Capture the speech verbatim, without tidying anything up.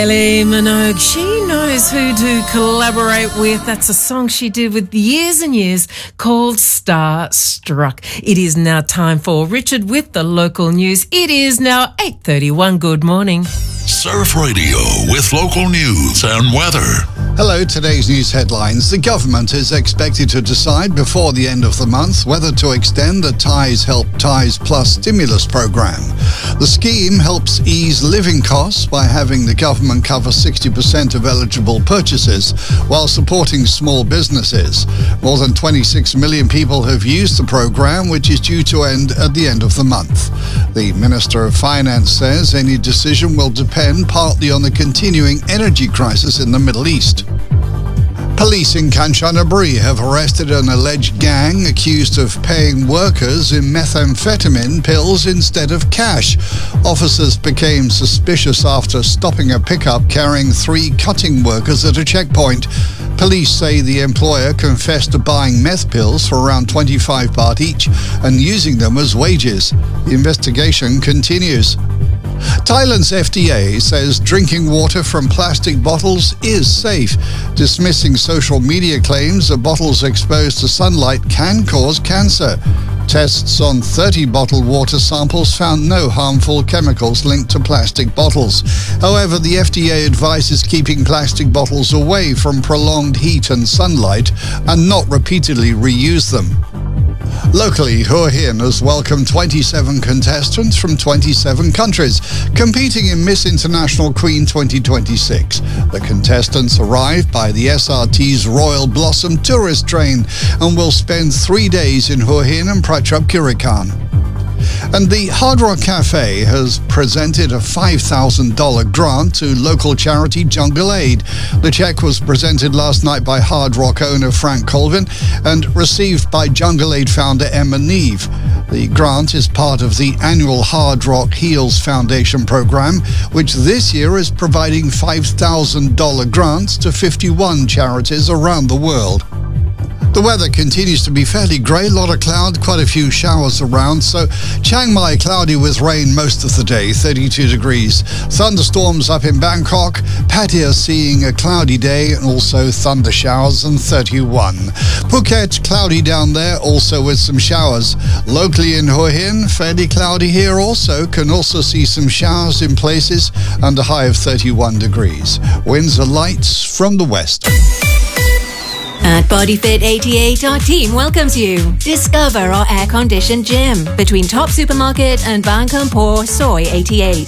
Kylie Minogue, she knows who to collaborate with. That's a song she did with Years and Years called Starstruck. It is now time for Richard with the local news. It is now eight thirty-one. Good morning. Surf Radio with local news and weather. Hello, today's news headlines. The government is expected to decide before the end of the month whether to extend the Ties Help Ties Plus stimulus program. The scheme helps ease living costs by having the government cover sixty percent of eligible purchases while supporting small businesses. More than twenty-six million people have used the program, which is due to end at the end of the month. The Minister of Finance says any decision will depend partly on the continuing energy crisis in the Middle East. Police in Kanchanaburi have arrested an alleged gang accused of paying workers in methamphetamine pills instead of cash. Officers became suspicious after stopping a pickup carrying three cutting workers at a checkpoint. Police say the employer confessed to buying meth pills for around twenty-five baht each and using them as wages. The investigation continues. Thailand's F D A says drinking water from plastic bottles is safe, dismissing social media claims that bottles exposed to sunlight can cause cancer. Tests on thirty bottled water samples found no harmful chemicals linked to plastic bottles. However, the F D A advises keeping plastic bottles away from prolonged heat and sunlight and not repeatedly reuse them. Locally, Hua Hin has welcomed twenty-seven contestants from twenty-seven countries, competing in Miss International Queen twenty twenty-six. The contestants arrived by the S R T's Royal Blossom tourist train and will spend three days in Hua Hin and Prachapkurikan. And the Hard Rock Cafe has presented a five thousand dollars grant to local charity Jungle Aid. The check was presented last night by Hard Rock owner Frank Colvin and received by Jungle Aid founder Emma Neve. The grant is part of the annual Hard Rock Heals Foundation program, which this year is providing five thousand dollars grants to fifty-one charities around the world. The weather continues to be fairly grey, a lot of cloud, quite a few showers around. So Chiang Mai cloudy with rain most of the day, thirty-two degrees. Thunderstorms up in Bangkok. Pattaya seeing a cloudy day and also thunder showers and thirty-one. Phuket cloudy down there, also with some showers. Locally in Hua Hin, fairly cloudy here also. Can also see some showers in places and a high of thirty-one degrees. Winds are light from the west. At BodyFit eighty-eight, our team welcomes you. Discover our air-conditioned gym between Top Supermarket and Bangkok Soy eighty-eight.